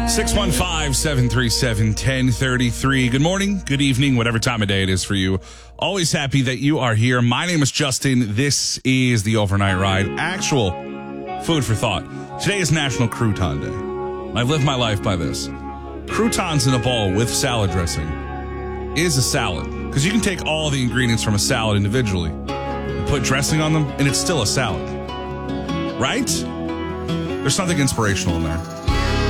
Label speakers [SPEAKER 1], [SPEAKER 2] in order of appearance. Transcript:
[SPEAKER 1] 615-737-1033. Good morning, good evening, whatever time of day it is for you. Always happy that you are here. My name is Justin. This is the Overnight Ride. Actual food for thought. Today is National Crouton Day. I've lived my life by this. Croutons in a bowl with salad dressing is a salad. Because you can take all the ingredients from a salad individually and put dressing on them, and it's still a salad. Right? There's something inspirational in there.